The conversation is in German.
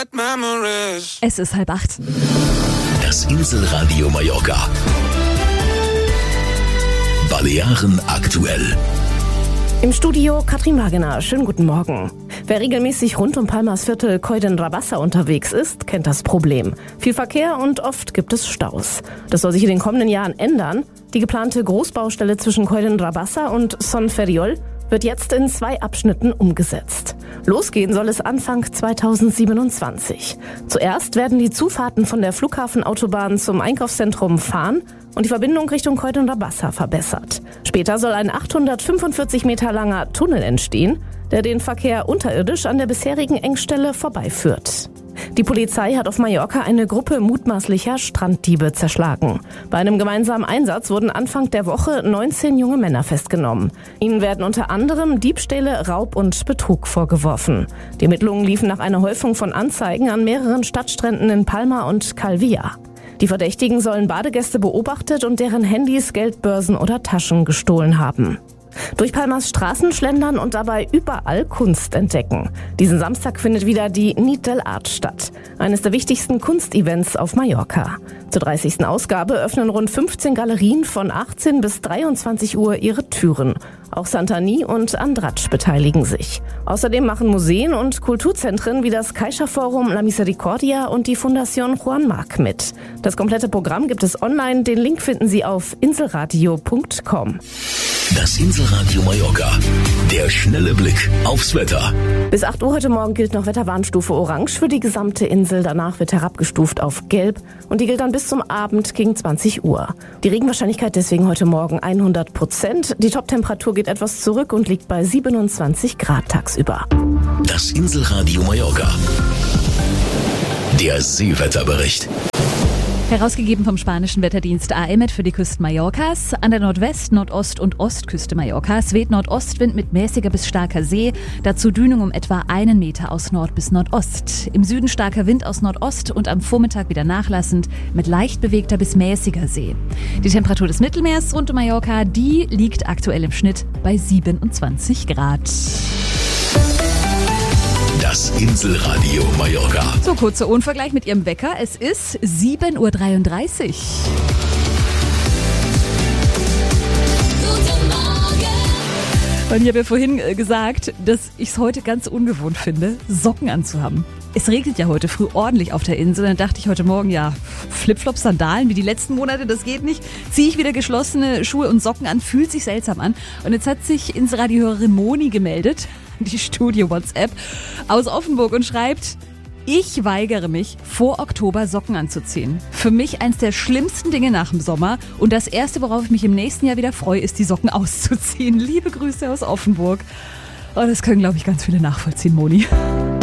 bad memories. Es ist 7:30. Das Inselradio Mallorca. Balearen aktuell. Im Studio Katrin Wagener. Schönen guten Morgen. Wer regelmäßig rund um Palmas Viertel Coll d'Endrabassa unterwegs ist, kennt das Problem. Viel Verkehr und oft gibt es Staus. Das soll sich in den kommenden Jahren ändern. Die geplante Großbaustelle zwischen Coll d'Endrabassa und Son Ferriol wird jetzt in 2 Abschnitten umgesetzt. Losgehen soll es Anfang 2027. Zuerst werden die Zufahrten von der Flughafenautobahn zum Einkaufszentrum fahren und die Verbindung Richtung Coll d'Endrabassa verbessert. Später soll ein 845 Meter langer Tunnel entstehen, der den Verkehr unterirdisch an der bisherigen Engstelle vorbeiführt. Die Polizei hat auf Mallorca eine Gruppe mutmaßlicher Stranddiebe zerschlagen. Bei einem gemeinsamen Einsatz wurden Anfang der Woche 19 junge Männer festgenommen. Ihnen werden unter anderem Diebstähle, Raub und Betrug vorgeworfen. Die Ermittlungen liefen nach einer Häufung von Anzeigen an mehreren Stadtstränden in Palma und Calvia. Die Verdächtigen sollen Badegäste beobachtet und deren Handys, Geldbörsen oder Taschen gestohlen haben. Durch Palmas Straßen schlendern und dabei überall Kunst entdecken. Diesen Samstag findet wieder die Nit del Art statt, eines der wichtigsten Kunstevents auf Mallorca. Zur 30. Ausgabe öffnen rund 15 Galerien von 18 bis 23 Uhr ihre Türen. Auch Santani und Andratx beteiligen sich. Außerdem machen Museen und Kulturzentren wie das Caixa Forum La Misericordia und die Fundación Juan Marc mit. Das komplette Programm gibt es online. Den Link finden Sie auf inselradio.com. Das Inselradio Mallorca. Der schnelle Blick aufs Wetter. Bis 8 Uhr heute Morgen gilt noch Wetterwarnstufe Orange für die gesamte Insel. Danach wird herabgestuft auf Gelb und die gilt dann bis zum Abend gegen 20 Uhr. Die Regenwahrscheinlichkeit deswegen heute Morgen 100%. Die Toptemperatur geht etwas zurück und liegt bei 27 Grad tagsüber. Das Inselradio Mallorca. Der Seewetterbericht. Herausgegeben vom spanischen Wetterdienst AEMET für die Küsten Mallorcas. An der Nordwest-, Nordost- und Ostküste Mallorcas weht Nordostwind mit mäßiger bis starker See. Dazu Dünung um etwa 1 Meter aus Nord bis Nordost. Im Süden starker Wind aus Nordost und am Vormittag wieder nachlassend mit leicht bewegter bis mäßiger See. Die Temperatur des Mittelmeers rund um Mallorca, die liegt aktuell im Schnitt bei 27 Grad. Das Inselradio Mallorca. So, kurzer Unvergleich mit Ihrem Wecker. Es ist 7:33 Uhr. Und ich habe ja vorhin gesagt, dass ich es heute ganz ungewohnt finde, Socken anzuhaben. Es regnet ja heute früh ordentlich auf der Insel. Dann dachte ich heute Morgen, ja, Flipflops, Sandalen wie die letzten Monate, das geht nicht. Ziehe ich wieder geschlossene Schuhe und Socken an, fühlt sich seltsam an. Und jetzt hat sich Inselradiohörerin Moni gemeldet, die Studio-WhatsApp aus Offenburg und schreibt: Ich weigere mich, vor Oktober Socken anzuziehen. Für mich eins der schlimmsten Dinge nach dem Sommer. Und das Erste, worauf ich mich im nächsten Jahr wieder freue, ist, die Socken auszuziehen. Liebe Grüße aus Offenburg. Oh, das können, glaube ich, ganz viele nachvollziehen, Moni.